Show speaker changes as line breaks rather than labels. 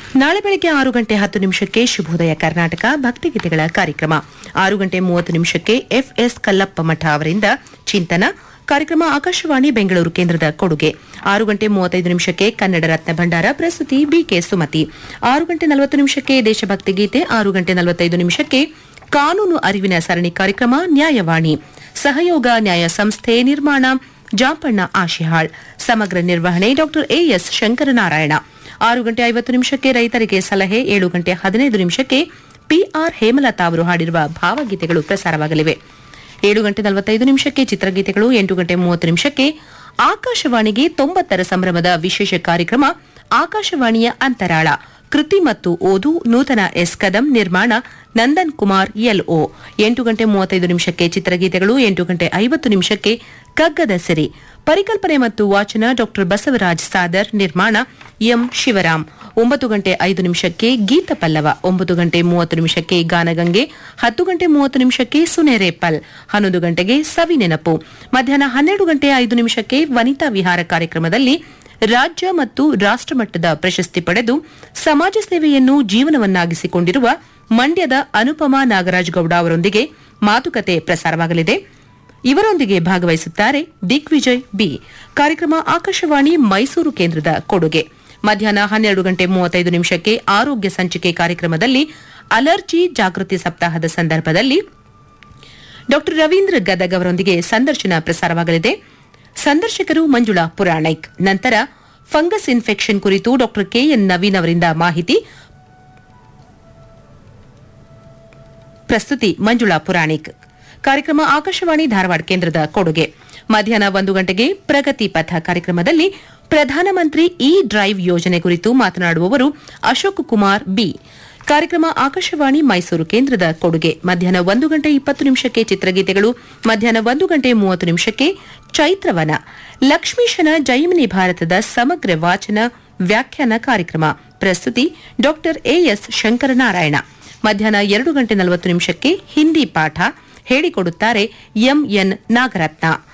ನಾಳೆ ಬೆಳಗ್ಗೆ 6:10 ಶುಭೋದಯ ಕರ್ನಾಟಕ ಭಕ್ತಿಗೀತೆಗಳ ಕಾರ್ಯಕ್ರಮ. 6:30 ಎಫ್ಎಸ್ ಕಲ್ಲಪ್ಪ ಮಠ ಅವರಿಂದ ಚಿಂತನ ಕಾರ್ಯಕ್ರಮ ಆಕಾಶವಾಣಿ ಬೆಂಗಳೂರು ಕೇಂದ್ರದ ಕೊಡುಗೆ. 6:35 ಕನ್ನಡ ರತ್ನ ಭಂಡಾರ ಪ್ರಸ್ತುತಿ ಬಿಕೆ ಸುಮತಿ. 6:40 ದೇಶಭಕ್ತಿ ಗೀತೆ. 6:45 ಕಾನೂನು ಅರಿವಿನ ಸರಣಿ ಕಾರ್ಯಕ್ರಮ ನ್ಯಾಯವಾಣಿ. ಸಹಯೋಗ ನ್ಯಾಯ ಸಂಸ್ಥೆ ನಿರ್ಮಾಣ ಜಾಂಪಣ್ಣ ಆಶಿಹಾಳ್. ಸಮಗ್ರ ನಿರ್ವಹಣೆ ಡಾ ಎಎಸ್ ಶಂಕರನಾರಾಯಣ. 6:50 ರೈತರಿಗೆ ಸಲಹೆ. 7:15 ಪಿಆರ್ ಹೇಮಲತಾ ಅವರು ಹಾಡಿರುವ ಭಾವಗೀತೆಗಳು ಪ್ರಸಾರವಾಗಲಿವೆ. 7:45 ಚಿತ್ರಗೀತೆಗಳು. 8:30 ಆಕಾಶವಾಣಿಗೆ 90ರ ಸಂಭ್ರಮದ ವಿಶೇಷ ಕಾರ್ಯಕ್ರಮ ಆಕಾಶವಾಣಿಯ ಅಂತರಾಳ. ಕೃತಿ ಮತ್ತು ಓದು ನೂತನ ಎಸ್ ಕದಂ. ನಿರ್ಮಾಣ ನಂದನ್ ಕುಮಾರ್ ಎಲ್ಒ. 8:35 ಚಿತ್ರಗೀತೆಗಳು. 8:50 ಕಗ್ಗದ ಸಿರಿ. ಪರಿಕಲ್ಪನೆ ಮತ್ತು ವಾಚನ ಡಾ ಬಸವರಾಜ್ ಸಾದರ್. ನಿರ್ಮಾಣ ಎಂ ಶಿವರಾಮ್. 9:05 ಗೀತ ಪಲ್ಲವ. 9:30 ಗಾನಗಂಗೆ. 10:30 ಸುನೆರೇಪಲ್. 11 ಗಂಟೆಗೆ ಸವಿ ನೆನಪು. ಮಧ್ಯಾಹ್ನ 12:05 ವನಿತಾ ವಿಹಾರ ಕಾರ್ಯಕ್ರಮದಲ್ಲಿ ರಾಜ್ಯ ಮತ್ತು ರಾಷ್ಟ್ರಮಟ್ಟದ ಪ್ರಶಸ್ತಿ ಪಡೆದು ಸಮಾಜ ಸೇವೆಯನ್ನು ಜೀವನವನ್ನಾಗಿಸಿಕೊಂಡಿರುವ ಮಂಡ್ಯದ ಅನುಪಮಾ ನಾಗರಾಜ್ ಗೌಡ ಅವರೊಂದಿಗೆ ಮಾತುಕತೆ ಪ್ರಸಾರವಾಗಲಿದೆ. ಇವರೊಂದಿಗೆ ಭಾಗವಹಿಸುತ್ತಾರೆ ದಿಗ್ವಿಜಯ್ ಬಿ. ಕಾರ್ಯಕ್ರಮ ಆಕಾಶವಾಣಿ ಮೈಸೂರು ಕೇಂದ್ರದ ಕೊಡುಗೆ. ಮಧ್ಯಾಹ್ನ 12:35 ಆರೋಗ್ಯ ಸಂಚಿಕೆ ಕಾರ್ಯಕ್ರಮದಲ್ಲಿ ಅಲರ್ಜಿ ಜಾಗೃತಿ ಸಪ್ತಾಹದ ಸಂದರ್ಭದಲ್ಲಿ ಡಾ ರವೀಂದ್ರ ಗದಗ್ ಅವರೊಂದಿಗೆ ಸಂದರ್ಶನ ಪ್ರಸಾರವಾಗಲಿದೆ. ಸಂದರ್ಶಕರು ಮಂಜುಳಾ ಪುರಾಣಿಕ್. ನಂತರ ಫಂಗಸ್ ಇನ್ಫೆಕ್ಷನ್ ಕುರಿತು ಡಾ ಕೆಎನ್ ನವೀನ್ ಅವರಿಂದ ಮಾಹಿತಿ. ಪ್ರಸ್ತುತಿ ಮಂಜುಳಾ ಪುರಾಣಿಕ್. ಕಾರ್ಯಕ್ರಮ ಆಕಾಶವಾಣಿ ಧಾರವಾಡ ಕೇಂದ್ರದ ಕೊಡುಗೆ. ಮಧ್ಯಾಹ್ನ 1 ಗಂಟೆಗೆ ಪ್ರಗತಿ ಪಥ ಕಾರ್ಯಕ್ರಮದಲ್ಲಿ ಪ್ರಧಾನಮಂತ್ರಿ ಇ ಡ್ರೈವ್ ಯೋಜನೆ ಕುರಿತು ಮಾತನಾಡುವವರು ಅಶೋಕ್ ಕುಮಾರ್ ಬಿ. ಕಾರ್ಯಕ್ರಮ ಆಕಾಶವಾಣಿ ಮೈಸೂರು ಕೇಂದ್ರದ ಕೊಡುಗೆ. ಮಧ್ಯಾಹ್ನ 1:20 ಚಿತ್ರಗೀತೆಗಳು. ಮಧ್ಯಾಹ್ನ 1:30 ಚೈತ್ರವನ ಲಕ್ಷ್ಮೀಶನ ಜೈಮಿನಿ ಭಾರತದ ಸಮಗ್ರ ವಾಚನ ವ್ಯಾಖ್ಯಾನ ಕಾರ್ಯಕ್ರಮ. ಪ್ರಸ್ತುತಿ ಡಾ ಎಎಸ್ ಶಂಕರನಾರಾಯಣ. ಮಧ್ಯಾಹ್ನ 2:40 ಹಿಂದಿ ಪಾಠ ಹೇಳಿಕೊಡುತ್ತಾರೆ ಎಂಎನ್ ನಾಗರತ್ನ.